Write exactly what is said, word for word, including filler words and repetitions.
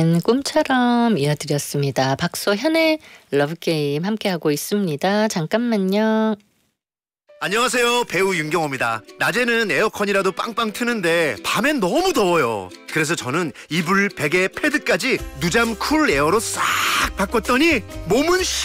노래는 꿈처럼 이어드렸습니다. 박소현의 러브게임 함께하고 있습니다. 잠깐만요. 안녕하세요, 배우 윤경호입니다. 낮에는 에어컨이라도 빵빵 트는데 밤엔 너무 더워요. 그래서 저는 이불, 베개, 패드까지 누잠 쿨 에어로 싹 바꿨더니 몸은